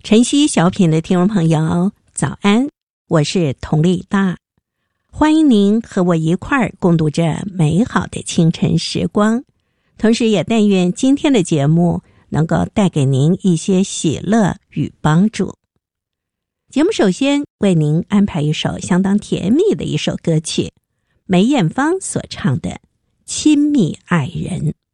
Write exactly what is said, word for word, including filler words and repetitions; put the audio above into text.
晨曦小品的听众朋友早安，我是佟丽大，欢迎您和我一块儿共度这美好的清晨时光，同时也但愿今天的节目能够带给您一些喜乐与帮助。节目首先为您安排一首相当甜蜜的一首歌曲，梅艳芳所唱的《亲密爱人》。